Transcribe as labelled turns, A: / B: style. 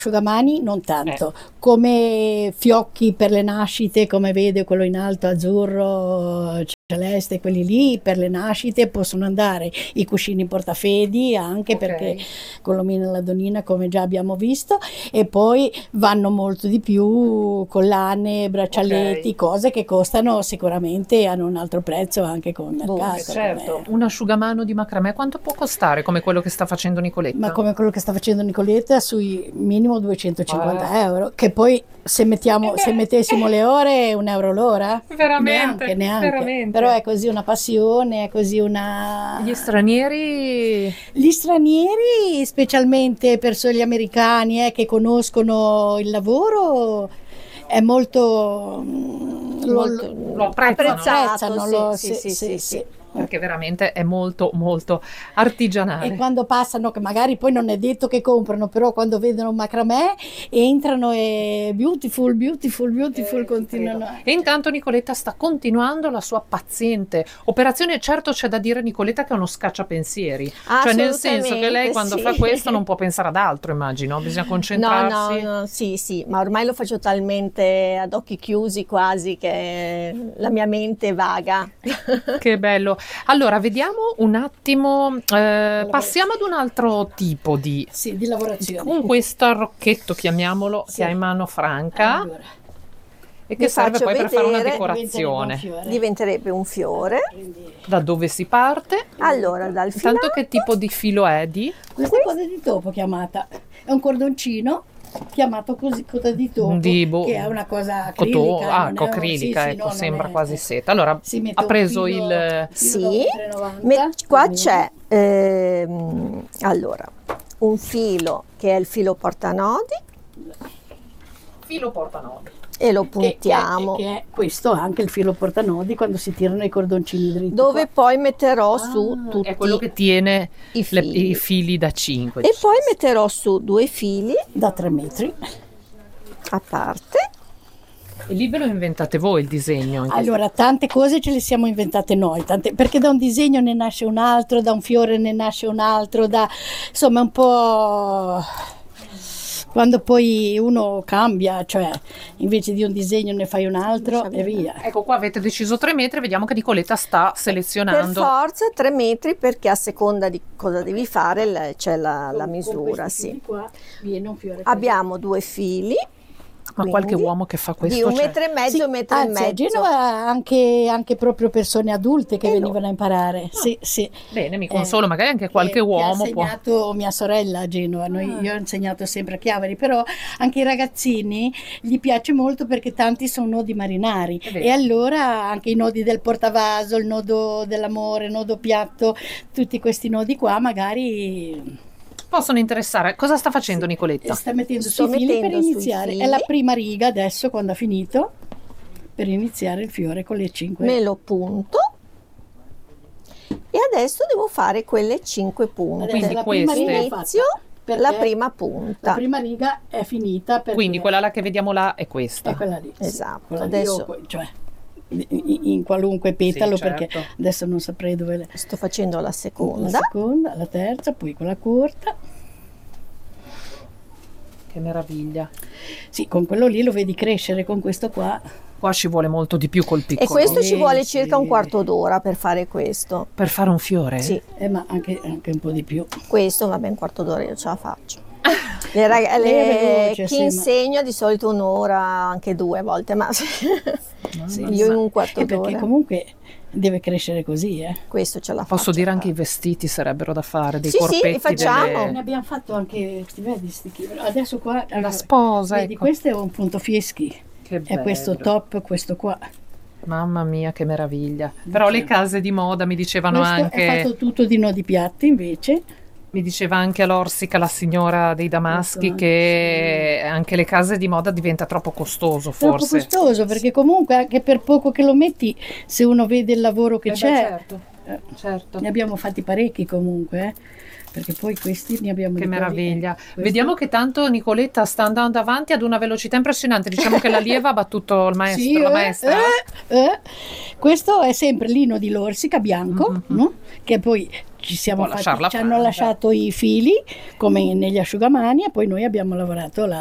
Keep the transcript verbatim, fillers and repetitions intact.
A: asciugamani non
B: Eh.
A: tanto, come fiocchi per le nascite, come vede quello in alto azzurro, celeste, quelli lì per le nascite possono andare, i cuscini portafedi anche
B: Ok.
A: perché con l'omino e la donnina come già abbiamo visto, e poi vanno molto di più collane, braccialetti,
B: Ok.
A: cose che costano sicuramente, hanno un altro prezzo anche come
C: Boh,
A: mercato.
B: Eh, certo.
A: come-
B: Un asciugamano di macramè quanto può costare come quello che sta facendo Nicoletta?
A: Ma come quello che sta facendo Nicoletta, sui minimo duecentocinquanta
B: Ah.
A: euro, che poi se, mettiamo,
B: Eh beh.
A: se mettessimo le ore un euro l'ora?
B: Veramente,
A: Neanche, neanche.
B: veramente.
A: Però è così una passione, è così una...
B: Gli stranieri
A: Gli stranieri, specialmente persone gli americani eh, che conoscono il lavoro, è molto... mm, lo-
C: Molto-
B: lo apprezzano,
A: apprezzano,
C: sì,
A: lo-
C: sì, sì, sì, sì.
B: perché veramente è molto molto artigianale.
A: E quando passano, che magari poi non è detto che comprano, però quando vedono un macramè entrano e beautiful, beautiful, beautiful,
B: Eh,
A: continuano.
B: credo. E intanto Nicoletta sta continuando la sua paziente operazione. Certo c'è da dire Nicoletta che è uno scacciapensieri, cioè nel senso che lei
C: Assolutamente,
B: quando
C: sì.
B: fa questo non può pensare ad altro, immagino, bisogna
C: No,
B: concentrarsi.
C: no, no, sì, sì, ma ormai lo faccio talmente ad occhi chiusi quasi che la mia mente è vaga.
B: Che bello. Allora, vediamo un attimo, eh, passiamo ad un altro tipo di,
A: Sì, di lavorazione.
B: con questo arrocchetto, chiamiamolo,
A: Sì.
B: che ha in mano Franca
A: Allora,
B: e che
C: Vi
B: serve
C: faccio
B: poi per fare una
C: vedere.
B: decorazione.
A: diventerebbe un fiore.
C: Diventerebbe un fiore.
A: Quindi,
B: Da dove si parte?
C: Allora, dal
B: Intanto
C: filato,
B: che tipo di filo è di?
A: questa è coda di topo chiamata, è un cordoncino chiamato così, coda di topo,
B: Di boh,
A: che è una cosa
B: coto-
A: acrilica.
B: ah,
A: non è un-
B: acrilica,
A: sì, sì,
B: ecco,
A: no, non
B: sembra
A: è-
B: quasi
A: eh.
B: seta. Allora,
A: Si mette
B: ha
A: un
B: preso
A: filo-
B: il...
A: filo
C: sì,
A: da un metro e novanta,
C: Me- qua
A: più o
C: c'è ehm, allora un filo che è il filo portanodi
B: filo portanodi.
C: e lo
A: meno. Che-
C: puntiamo,
A: Che, che è questo anche il filo portanodi quando si tirano i cordoncini dritti.
C: dove
A: qua.
C: poi metterò
A: Ah,
C: su tutti
B: È quello che tiene
C: i
B: le-
C: fili.
B: i fili da cinque.
C: E poi metterò su due fili
A: Da tre metri.
C: a parte.
B: E lì ve lo inventate voi il disegno? in questo-
A: Allora, tante cose ce le siamo inventate noi, tante- perché da un disegno ne nasce un altro, da un fiore ne nasce un altro, da, insomma un po'... Quando poi uno cambia, cioè invece di un disegno ne fai un altro e via.
B: Ecco, qua avete deciso tre metri, vediamo che Nicoletta sta
C: Per
B: selezionando.
C: forza tre metri, perché a seconda di cosa devi fare l- c'è la, la
A: Con- con
C: misura,
A: questi
C: sì.
A: fili qua viene un fiore così.
C: Abbiamo due fili.
B: Ma qualche
C: quindi
B: uomo che fa
C: di
B: questo
C: un
B: c'è?
C: metro e mezzo,
A: Sì,
C: un metro
A: anzi,
C: e
A: a
C: mezzo.
A: Genova anche, anche proprio persone adulte che
C: Eh, no.
A: venivano a imparare. Sì, sì.
B: Bene, mi
A: Eh,
B: consolo, magari anche qualche
A: che-
B: uomo
A: che
B: può.
A: ha insegnato mia sorella a Genova. Noi- io ho insegnato sempre a Chiavari, però anche i ragazzini gli piace molto perché tanti sono nodi marinari
B: È vero.
A: e allora anche i nodi del portavaso, il nodo dell'amore, il nodo piatto, tutti questi nodi qua magari
B: Possono interessare. Cosa sta facendo Nicoletta?
A: sta mettendo
C: Sto
A: sui fili per
C: mettendo sui
A: iniziare.
C: fili.
A: È la prima riga adesso quando ha finito per iniziare il fiore con le cinque.
C: Me lo punto e adesso devo fare quelle cinque punte.
A: Adesso
B: Quindi
A: la prima
B: queste-
A: riga è
C: Inizio
A: fatta, perché
C: la prima
A: La
C: punta.
A: prima riga è finita perché
B: Quindi quella là che vediamo là è questa.
A: è quella lì. sì.
C: Esatto,
A: Quella lì
C: adesso-
A: o que- cioè in, in qualunque petalo
B: Sì, certo.
A: perché adesso non saprei dove le...
C: Sto facendo la
A: La
C: seconda.
A: seconda, la terza, poi quella corta.
B: Che meraviglia.
A: Sì, con quello lì lo vedi crescere, con questo qua.
B: Qua ci vuole molto di più col
C: E
B: piccolo.
C: questo ci
A: Sì,
C: vuole
A: sì.
C: circa un quarto d'ora per fare questo.
B: Per fare un fiore?
C: Sì,
A: Eh, ma anche, anche un po' di più.
C: questo vabbè, un quarto d'ora io ce la faccio. Le rag-
A: Lei è
C: le-
A: veloce,
C: chi
A: sì, ma-
C: insegna di solito un'ora, anche due a volte, ma
A: Sì,
C: io in un quarto
A: Eh, perché
C: d'ora.
A: comunque deve crescere così, eh.
C: Questo ce la faccio.
B: Posso dire anche i vestiti sarebbero da fare, dei
C: Sì, sì,
B: corpetti,
C: li facciamo.
B: delle-
A: Ne abbiamo fatto anche, ti vedi, sti chi- adesso qua...
B: la sposa,
A: Vedi,
B: ecco.
A: questo è un punto fieschi.
B: Che
A: È questo
B: bello.
A: top, questo qua.
B: Mamma mia, che meraviglia. Però le case di moda mi dicevano
A: Questo è
B: anche,
A: fatto tutto di nodi piatti invece.
B: mi diceva anche all'Orsica, la signora dei Damaschi,
A: Questo,
B: che anche le case di moda diventa troppo costoso,
A: Troppo
B: forse.
A: costoso perché comunque anche per poco che lo metti, se uno vede il lavoro che
B: Eh beh,
A: c'è,
B: certo, certo.
A: ne abbiamo fatti parecchi comunque, eh, perché poi questi ne abbiamo
B: Che
A: di quelli-
B: meraviglia.
A: questo-
B: Vediamo che tanto Nicoletta sta andando avanti ad una velocità impressionante. Diciamo che l'allieva ha battuto il maestro,
A: Sì,
B: la
A: eh,
B: maestra.
A: eh, eh. Questo è sempre lino di Lorsica bianco,
B: Mhm.
A: no? Che poi ci siamo
B: può
A: fatti,
B: lasciarla
A: ci hanno
B: franca.
A: lasciato i fili come negli asciugamani e poi noi abbiamo lavorato la